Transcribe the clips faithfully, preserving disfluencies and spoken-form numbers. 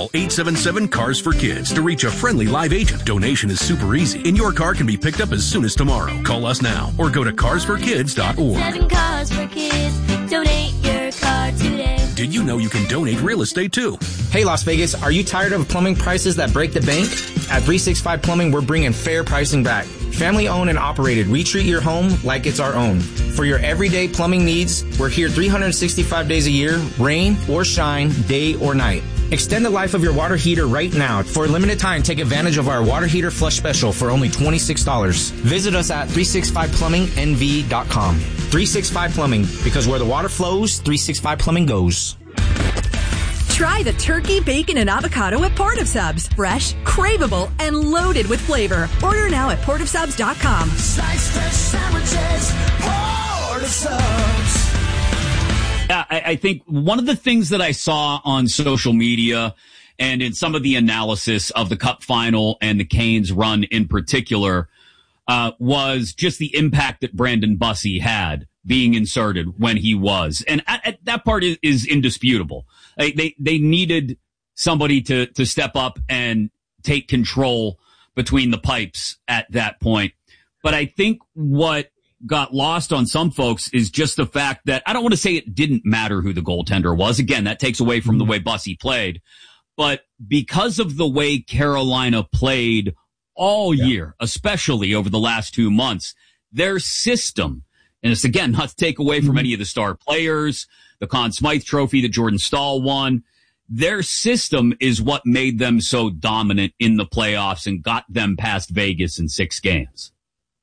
Call eight seven seven, C A R S for Kids to reach a friendly live agent. Donation is super easy, and your car can be picked up as soon as tomorrow. Call us now or go to cars for kids dot org. Seven cars for kids. Donate your car today. Did you know you can donate real estate too? Hey, Las Vegas, are you tired of plumbing prices that break the bank? At three sixty-five Plumbing, we're bringing fair pricing back. Family owned and operated, we treat your home like it's our own. For your everyday plumbing needs, we're here three hundred sixty-five days a year, rain or shine, day or night. Extend the life of your water heater right now. For a limited time, take advantage of our water heater flush special for only twenty-six dollars. Visit us at three sixty-five plumbing n v dot com. three sixty-five Plumbing, because where the water flows, three sixty-five Plumbing goes. Try the turkey, bacon, and avocado at Port of Subs. Fresh, craveable, and loaded with flavor. Order now at port of subs dot com. Slice fresh sandwiches, Port of Subs. Yeah, I, I think one of the things that I saw on social media and in some of the analysis of the Cup final and the Canes run in particular uh, was just the impact that Brandon Bussi had being inserted when he was. And at, at that part is, is indisputable. They, they they needed somebody to to step up and take control between the pipes at that point. But I think what got lost on some folks is just the fact that I don't want to say it didn't matter who the goaltender was. Again, that takes away from the way Bussi played. But because of the way Carolina played all yeah. year, especially over the last two months, their system, and it's again not to take away from mm-hmm. any of the star players, the Conn Smythe Trophy that Jordan Staal won, their system is what made them so dominant in the playoffs and got them past Vegas in six games.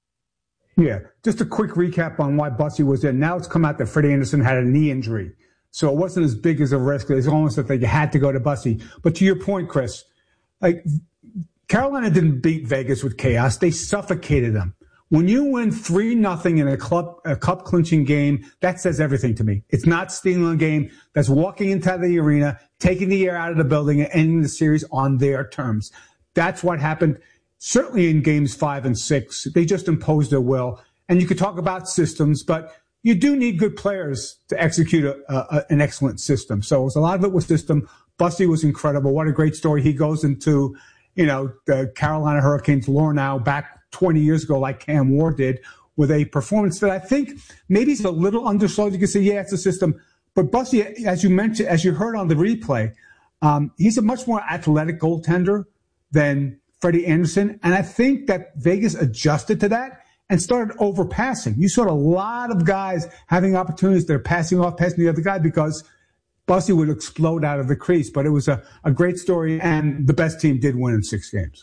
Yeah, just a quick recap on why Bussi was there. Now it's come out that Freddie Andersen had a knee injury, so it wasn't as big as a risk. It was almost like they had to go to Bussi. But to your point, Chris, like Carolina didn't beat Vegas with chaos. They suffocated them. When you win three nothing in a club, a cup clinching game, that says everything to me. It's not stealing a game. That's walking into the arena, taking the air out of the building and ending the series on their terms. That's what happened. Certainly in games five and six, they just imposed their will. And you could talk about systems, but you do need good players to execute a, a, an excellent system. So it was, a lot of it was system. Bussi was incredible. What a great story. He goes into, you know, the Carolina Hurricanes lore now back twenty years ago, like Cam Ward did, with a performance that I think maybe is a little undersold. You can say, yeah, it's a system. But Bussi, as you mentioned, as you heard on the replay, um, he's a much more athletic goaltender than Freddie Andersen. And I think that Vegas adjusted to that and started overpassing. You saw a lot of guys having opportunities. They're passing off, passing the other guy because Bussi would explode out of the crease. But it was a, a great story, and the best team did win in six games.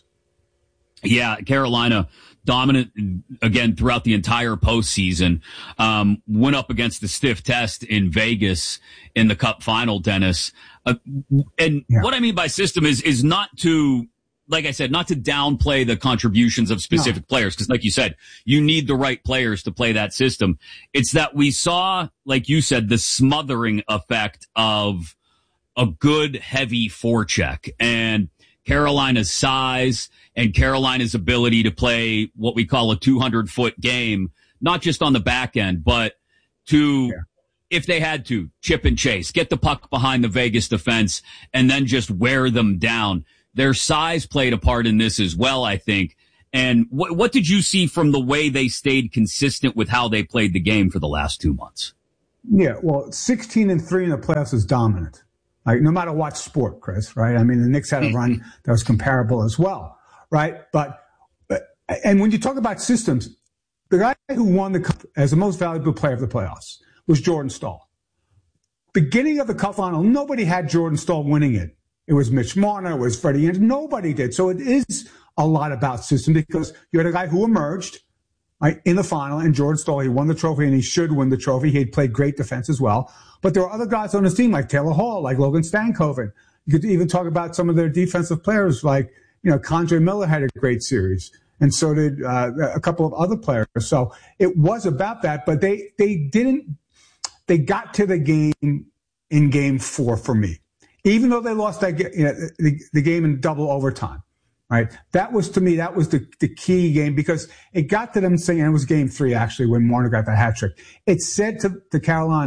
Yeah, Carolina dominant again throughout the entire postseason. Um, went up against the stiff test in Vegas in the Cup final, Dennis. Uh, and yeah. what I mean by system is is not to, like I said, not to downplay the contributions of specific no. players, because like you said, you need the right players to play that system. It's that we saw, like you said, the smothering effect of a good, heavy forecheck. And Carolina's size and Carolina's ability to play what we call a two hundred foot game, not just on the back end, but to, yeah. if they had to, chip and chase, get the puck behind the Vegas defense, and then just wear them down. Their size played a part in this as well, I think. And what, what did you see from the way they stayed consistent with how they played the game for the last two months? Yeah, well, sixteen and three in the playoffs is dominant. Like, no matter what sport, Chris, right? I mean, the Knicks had a run that was comparable as well, right? But, but and when you talk about systems, the guy who won the cup as the most valuable player of the playoffs was Jordan Staal. Beginning of the cup final, nobody had Jordan Staal winning it. It was Mitch Marner, it was Freddie Andersen. Nobody did. So it is a lot about system, because you had a guy who emerged right, in the final, and Jordan Staal, he won the trophy, and he should win the trophy. He had played great defense as well. But there were other guys on his team, like Taylor Hall, like Logan Stankoven. You could even talk about some of their defensive players, like, you know, Condre Miller had a great series, and so did uh, a couple of other players. So it was about that, but they they didn't – they got to the game in game four for me, even though they lost that you know, the, the game in double overtime. Right. That was, to me, that was the, the key game, because it got to them saying, and it was game three, actually, when Marner got the hat trick. It said to, to Carolina,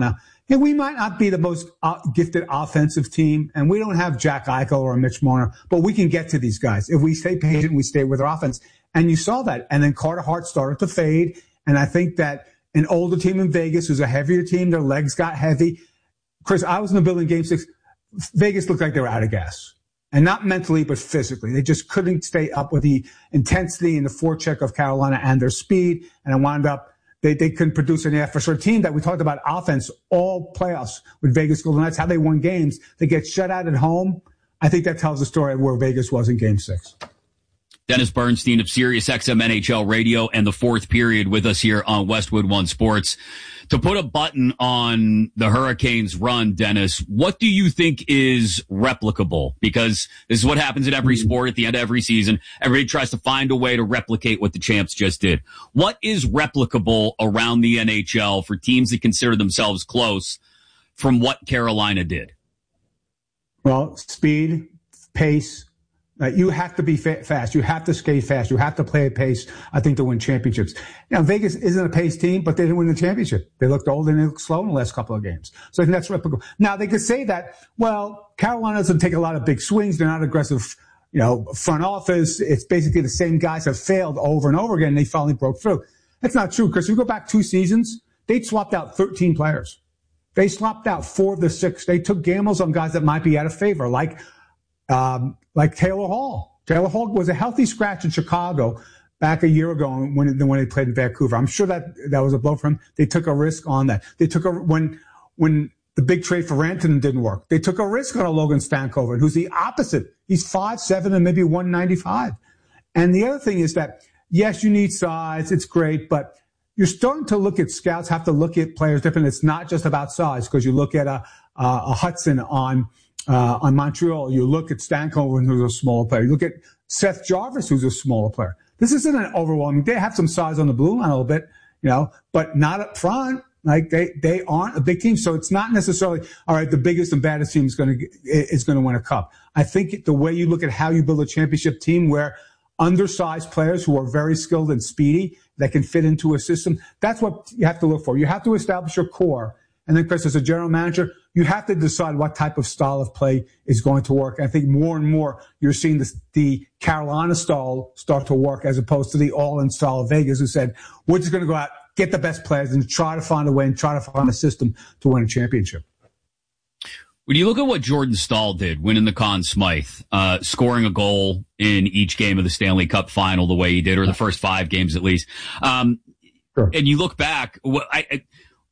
And we might not be the most uh, gifted offensive team, and we don't have Jack Eichel or Mitch Marner, but we can get to these guys. If we stay patient, we stay with our offense. And you saw that. And then Carter Hart started to fade. And I think that an older team in Vegas, who's a heavier team, their legs got heavy. Chris, I was in the building game six. Vegas looked like they were out of gas. And not mentally, but physically. They just couldn't stay up with the intensity and the forecheck of Carolina and their speed. And it wound up, they, they couldn't produce any effort. For a team that we talked about offense all playoffs with Vegas Golden Knights, how they won games. They get shut out at home. I think that tells the story of where Vegas was in game six. Dennis Bernstein of Sirius X M N H L Radio and the fourth period with us here on Westwood One Sports. To put a button on the Hurricanes' run, Dennis, what do you think is replicable? Because this is what happens in every sport at the end of every season. Everybody tries to find a way to replicate what the champs just did. What is replicable around the N H L for teams that consider themselves close from what Carolina did? Well, speed, pace. Uh, you have to be fa- fast. You have to skate fast. You have to play at pace, I think, to win championships. Now, Vegas isn't a pace team, but they didn't win the championship. They looked old and they looked slow in the last couple of games. So I think that's replicable. Now, they could say that, well, Carolina doesn't take a lot of big swings. They're not aggressive, you know, front office. It's basically the same guys have failed over and over again. And they finally broke through. That's not true, because if you go back two seasons, they'd swapped out thirteen players. They swapped out four of the six. They took gambles on guys that might be out of favor, like Um, like Taylor Hall. Taylor Hall was a healthy scratch in Chicago back a year ago when, when they played in Vancouver. I'm sure that that was a blow for him. They took a risk on that. They took a, when, when the big trade for Rantanen didn't work, they took a risk on a Logan Stankoven, who's the opposite. He's five seven and maybe one ninety-five. And the other thing is that, yes, you need size. It's great, but you're starting to look at scouts have to look at players different. It's not just about size, because you look at a, a, a Hudson on, Uh, on Montreal, you look at Stankoven, who's a smaller player. You look at Seth Jarvis, who's a smaller player. This isn't an overwhelming. They have some size on the blue line a little bit, you know, but not up front. Like they, they aren't a big team. So it's not necessarily, all right, the biggest and baddest team is going to, is going to win a cup. I think the way you look at how you build a championship team where undersized players who are very skilled and speedy that can fit into a system, that's what you have to look for. You have to establish your core. And then, Chris, as a general manager, you have to decide what type of style of play is going to work. And I think more and more you're seeing this, the Carolina style start to work, as opposed to the all-in style of Vegas, who said, we're just going to go out, get the best players, and try to find a way and try to find a system to win a championship. When you look at what Jordan Staal did, winning the Conn Smythe, uh, scoring a goal in each game of the Stanley Cup final the way he did, or the first five games at least, um, sure. And you look back, I, I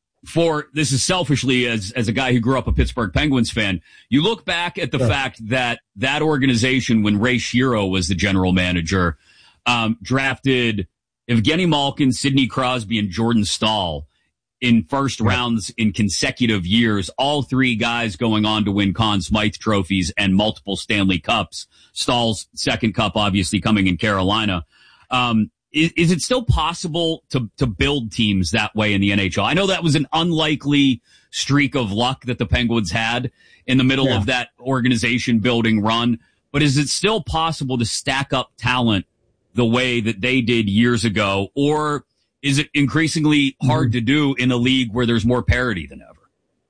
For this is selfishly as as a guy who grew up a Pittsburgh Penguins fan, you look back at the sure. fact that that organization, when Ray Shero was the general manager, um, drafted Evgeny Malkin, Sidney Crosby, and Jordan Staal in first yeah. rounds in consecutive years. All three guys going on to win Conn Smythe trophies and multiple Stanley Cups. Staal's second cup, obviously, coming in Carolina. Um, Is, is it still possible to, to build teams that way in the N H L? I know that was an unlikely streak of luck that the Penguins had in the middle yeah. of that organization building run, but is it still possible to stack up talent the way that they did years ago, or is it increasingly hard mm-hmm. to do in a league where there's more parity than ever?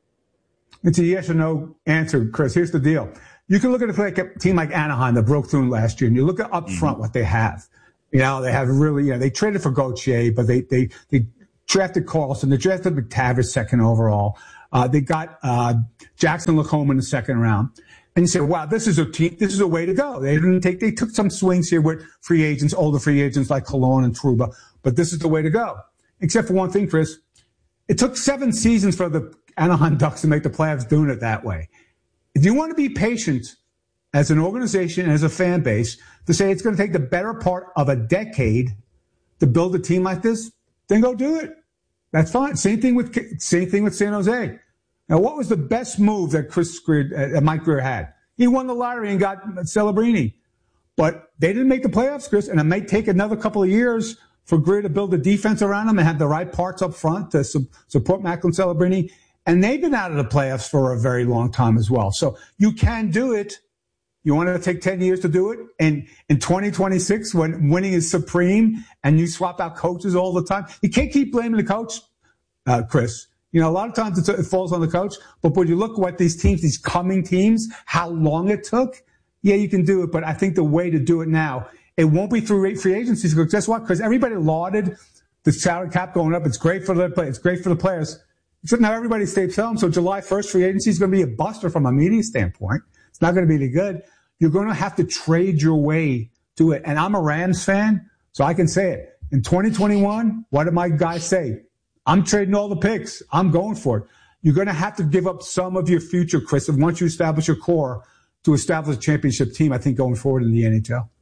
It's a yes or no answer, Chris. Here's the deal. You can look at a, like a team like Anaheim that broke through last year, and you look at up mm-hmm. front what they have. You know, they have really, you know, they traded for Gauthier, but they, they, they drafted Carlson. They drafted McTavish second overall. Uh, they got, uh, Jackson Lacombe in the second round. And you say, wow, this is a team, this is a way to go. They didn't take, they took some swings here with free agents, older free agents like Cologne and Trouba, but this is the way to go. Except for one thing, Chris. It took seven seasons for the Anaheim Ducks to make the playoffs doing it that way. If you want to be patient as an organization, as a fan base, to say it's going to take the better part of a decade to build a team like this, then go do it. That's fine. Same thing with same thing with San Jose. Now, what was the best move that Chris Greer, uh, Mike Greer had? He won the lottery and got Celebrini, but they didn't make the playoffs, Chris. And it may take another couple of years for Greer to build a defense around them and have the right parts up front to su- support Macklin Celebrini. And they've been out of the playoffs for a very long time as well. So you can do it. You want to take ten years to do it? And in twenty twenty-six, when winning is supreme and you swap out coaches all the time, you can't keep blaming the coach, uh, Chris. You know, a lot of times it's, it falls on the coach, but when you look at what these teams, these coming teams, how long it took, yeah, you can do it. But I think the way to do it now, it won't be through free agencies. Because guess what? Because everybody lauded the salary cap going up. It's great for the it's great for the players. Except now everybody stays home. So July first, free agency is going to be a buster from a media standpoint. It's not going to be any good. You're going to have to trade your way to it. And I'm a Rams fan, so I can say it. In twenty twenty-one, what did my guys say? I'm trading all the picks. I'm going for it. You're going to have to give up some of your future, Chris, and once you establish your core to establish a championship team, I think, going forward in the N H L.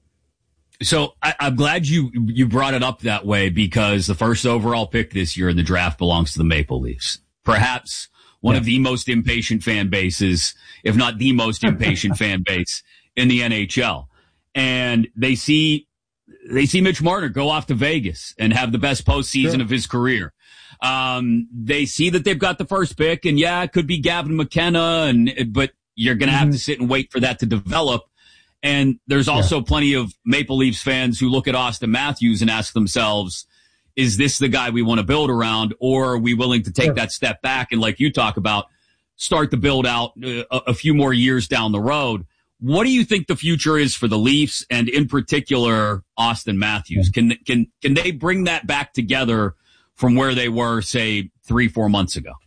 So I, I'm glad you you brought it up that way, because the first overall pick this year in the draft belongs to the Maple Leafs. Perhaps one yeah. of the most impatient fan bases, if not the most impatient fan base in the N H L. And they see they see Mitch Marner go off to Vegas and have the best postseason sure. of his career. Um, they see that they've got the first pick, and yeah, it could be Gavin McKenna, and but you're going to have mm-hmm. to sit and wait for that to develop. And there's also yeah. plenty of Maple Leafs fans who look at Austin Matthews and ask themselves, is this the guy we want to build around, or are we willing to take sure. that step back and, like you talk about, start the build out uh, a, a few more years down the road? What do you think the future is for the Leafs, and in particular Austin Matthews? Can can can they bring that back together from where they were, say, three, four months ago?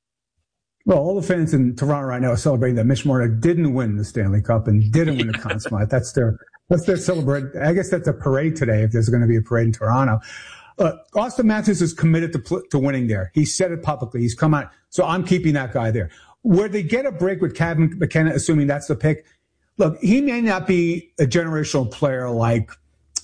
Well, all the fans in Toronto right now are celebrating that Mitch Marner didn't win the Stanley Cup and didn't win the Conn Smythe. That's their that's their celebration. I guess that's a parade today, if there's going to be a parade in Toronto. Uh, Austin Matthews is committed to pl- to winning there. He said it publicly. He's come out. So I'm keeping that guy there. Where they get a break with Gavin McKenna, assuming that's the pick, look, he may not be a generational player like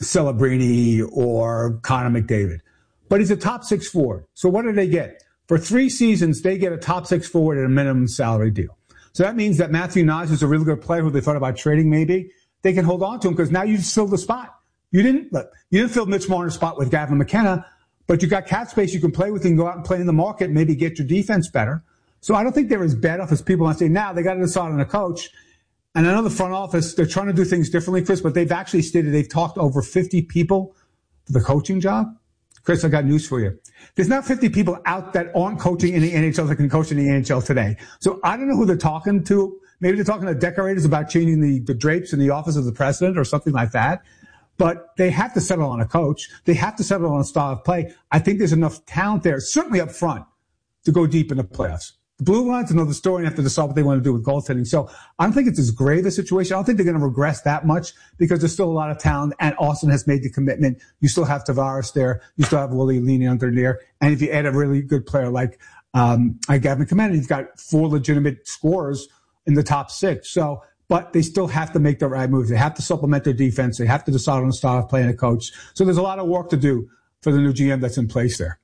Celebrini or Connor McDavid, but he's a top six forward. So what do they get? For three seasons, they get a top six forward at a minimum salary deal. So that means that Matthew Knies is a really good player who they thought about trading maybe. They can hold on to him because now you've filled the spot. You didn't look, you didn't fill Mitch Marner's spot with Gavin McKenna, but you got cap space you can play with and go out and play in the market, maybe get your defense better. So I don't think they're as bad off as people want to say. Now they got to decide on a coach. And I know the front office, they're trying to do things differently, Chris, but they've actually stated they've talked to over fifty people for the coaching job. Chris, I got news for you. There's not fifty people out that aren't coaching in the N H L that can coach in the N H L today. So I don't know who they're talking to. Maybe they're talking to decorators about changing the, the drapes in the office of the president or something like that. But they have to settle on a coach. They have to settle on a style of play. I think there's enough talent there, certainly up front, to go deep in the playoffs. The Blue Lions, another story, and have to decide what they want to do with goaltending. So I don't think it's as grave a situation. I don't think they're going to regress that much because there's still a lot of talent, and Austin has made the commitment. You still have Tavares there. You still have Willie leaning under there. And if you add a really good player like, um, like Gavin McKenna, you've got four legitimate scorers in the top six. So, but they still have to make the right moves. They have to supplement their defense. They have to decide on the style of play and a coach. So there's a lot of work to do for the new G M that's in place there.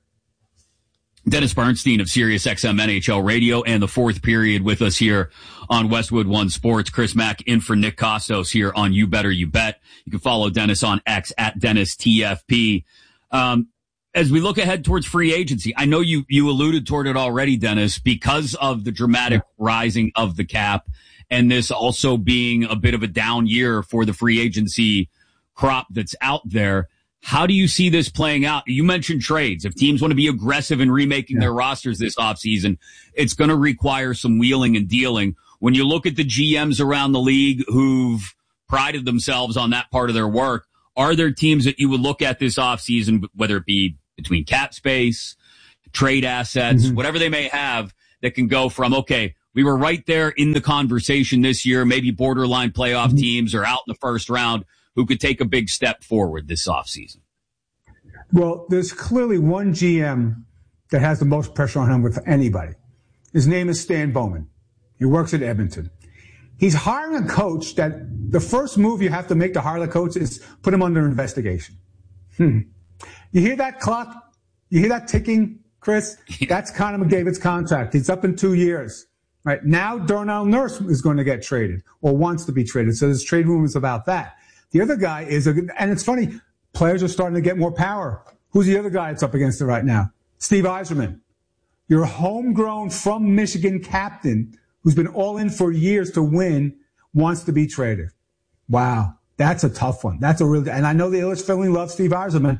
Dennis Bernstein of SiriusXM N H L Radio and the fourth period with us here on Westwood One Sports. Chris Mack in for Nick Kostos here on You Better You Bet. You can follow Dennis on X at Dennis T F P. Um, as we look ahead towards free agency, I know you, you alluded toward it already, Dennis, because of the dramatic rising of the cap and this also being a bit of a down year for the free agency crop that's out there. How do you see this playing out? You mentioned trades. If teams want to be aggressive in remaking yeah. their rosters this offseason, it's going to require some wheeling and dealing. When you look at the G Ms around the league who've prided themselves on that part of their work, are there teams that you would look at this offseason, whether it be between cap space, trade assets, mm-hmm. whatever they may have, that can go from, okay, we were right there in the conversation this year, maybe borderline playoff mm-hmm. teams or out in the first round, who could take a big step forward this offseason? Well, there's clearly one G M that has the most pressure on him with anybody. His name is Stan Bowman. He works at Edmonton. He's hiring a coach that the first move you have to make to hire the coach is put him under investigation. Hmm. You hear that clock? You hear that ticking, Chris? Yeah. That's Connor McDavid's contract. He's up in two years. Right now, Darnell Nurse is going to get traded or wants to be traded. So there's trade rumors about that. The other guy is, a, and it's funny, players are starting to get more power. Who's the other guy that's up against it right now? Steve Yzerman. Your homegrown from Michigan captain who's been all in for years to win wants to be traded. Wow. That's a tough one. That's a real, and I know the Ilitch family loves Steve Yzerman,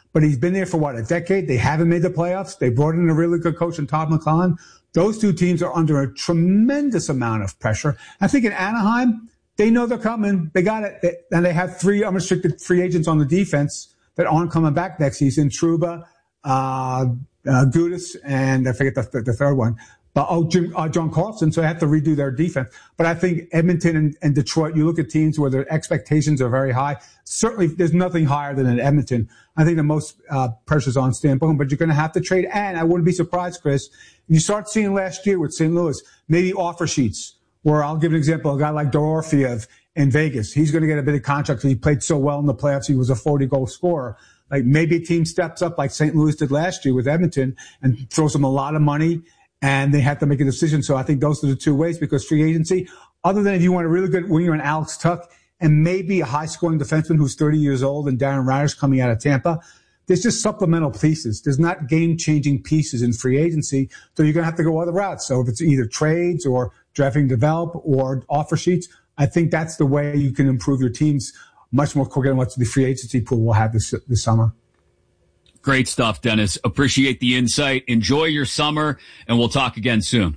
but he's been there for what, a decade? They haven't made the playoffs. They brought in a really good coach in Todd McClellan. Those two teams are under a tremendous amount of pressure. I think in Anaheim, they know they're coming. They got it. They, and they have three unrestricted free agents on the defense that aren't coming back next season. Trouba, uh, uh, Gudas, and I forget the, the third one. But, oh, Jim, uh, John Carlson, so they have to redo their defense. But I think Edmonton and, and Detroit, you look at teams where their expectations are very high. Certainly, there's nothing higher than in Edmonton. I think the most uh, pressure's on Stan Bowman, but you're going to have to trade. And I wouldn't be surprised, Chris, you start seeing last year with Saint Louis, maybe offer sheets, where I'll give an example, a guy like Dorofiev in Vegas. He's going to get a bit of contract because he played so well in the playoffs. He was a forty-goal scorer. Like maybe a team steps up like Saint Louis did last year with Edmonton and throws them a lot of money, and they have to make a decision. So I think those are the two ways, because free agency, other than if you want a really good winger in Alex Tuck and maybe a high-scoring defenseman who's thirty years old and Darren Radish coming out of Tampa, there's just supplemental pieces. There's not game-changing pieces in free agency, so you're going to have to go other routes. So if it's either trades or drafting, develop, or offer sheets, I think that's the way you can improve your teams much more quicker than what the free agency pool will have this, this summer. Great stuff, Dennis. Appreciate the insight. Enjoy your summer, and we'll talk again soon.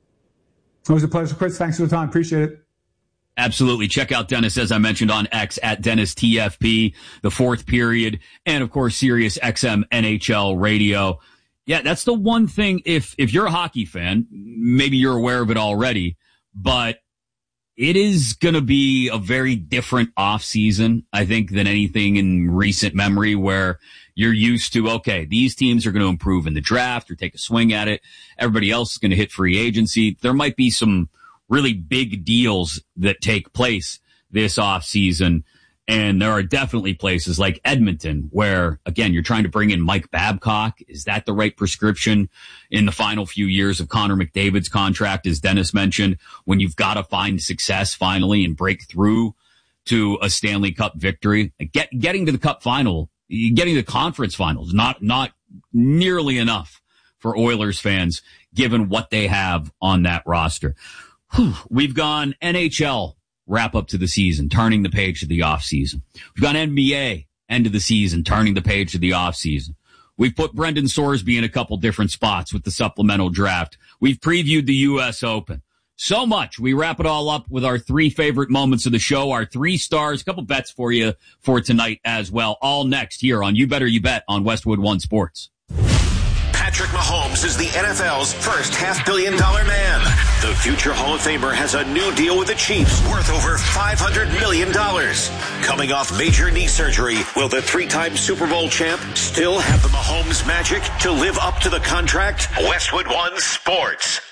It was a pleasure, Chris. Thanks for the time. Appreciate it. Absolutely. Check out Dennis, as I mentioned, on X at Dennis T F P, the fourth period, and of course, Sirius X M N H L radio. Yeah, that's the one thing. If, if you're a hockey fan, maybe you're aware of it already, but it is going to be a very different off season, I think, than anything in recent memory, where you're used to, okay, these teams are going to improve in the draft or take a swing at it. Everybody else is going to hit free agency. There might be some really big deals that take place this off season. And there are definitely places like Edmonton where, again, you're trying to bring in Mike Babcock. Is that the right prescription in the final few years of Connor McDavid's contract, as Dennis mentioned, when you've got to find success finally and break through to a Stanley Cup victory? Get, getting to the Cup final, getting to the conference finals, not, not nearly enough for Oilers fans, given what they have on that roster. Whew. We've gone N H L wrap up to the season, turning the page to the off season. We've got N B A end of the season, turning the page to the off season. We've put Brendan Sorsby in a couple different spots with the supplemental draft. We've previewed the U S Open. So much. We wrap it all up with our three favorite moments of the show, our three stars, a couple bets for you for tonight as well. All next here on You Better You Bet on Westwood One Sports. Patrick Mahomes is the N F L's first half-billion dollar man. The future Hall of Famer has a new deal with the Chiefs worth over five hundred million dollars. Coming off major knee surgery, will the three-time Super Bowl champ still have the Mahomes magic to live up to the contract? Westwood One Sports.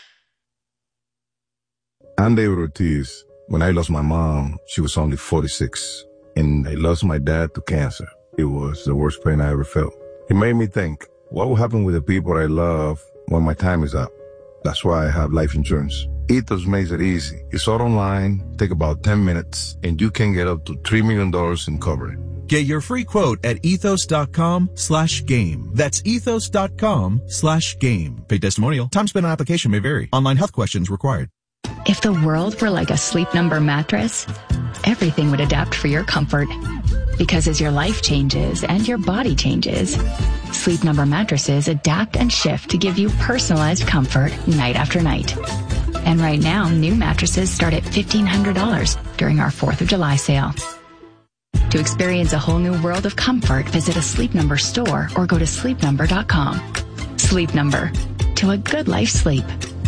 I'm David Ortiz. When I lost my mom, she was only forty-six. And I lost my dad to cancer. It was the worst pain I ever felt. It made me think, what will happen with the people I love when my time is up? That's why I have life insurance. Ethos makes it easy. It's all online, take about ten minutes, and you can get up to three million dollars in coverage. Get your free quote at ethos.com slash game. That's ethos.com slash game. Paid testimonial. Time spent on application may vary. Online health questions required. If the world were like a Sleep Number mattress, everything would adapt for your comfort. Because as your life changes and your body changes, Sleep Number mattresses adapt and shift to give you personalized comfort night after night. And right now, new mattresses start at fifteen hundred dollars during our fourth of July sale. To experience a whole new world of comfort, visit a Sleep Number store or go to sleep number dot com. Sleep Number. To a good life sleep.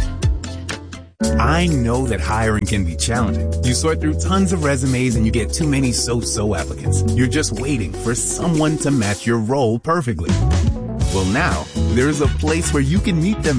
I know that hiring can be challenging. You sort through tons of resumes and you get too many so-so applicants. You're just waiting for someone to match your role perfectly. Well, now, there's a place where you can meet them